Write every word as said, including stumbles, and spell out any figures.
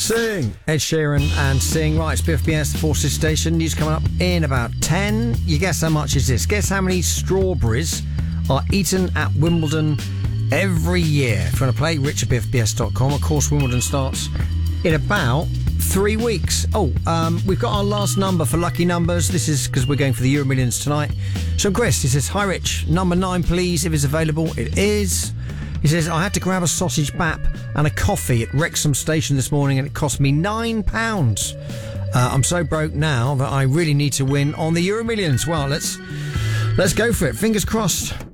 Sing. Ed Sheeran and Sing. Right, it's B F B S, the Forces Station. News coming up in about ten. You guess how much is this? Guess how many strawberries are eaten at Wimbledon every year? If you want to play, rich at b f b s dot com. Of course, Wimbledon starts in about three weeks. Oh, um, we've got our last number for lucky numbers. This is because we're going for the Euro Millions tonight. So Chris, he says, hi Rich, number nine please, if it's available. It is. He says, I had to grab a sausage bap and a coffee at Wrexham Station this morning and it cost me nine pounds. Uh, I'm so broke now that I really need to win on the Euro Millions. Well, let's let's go for it. Fingers crossed.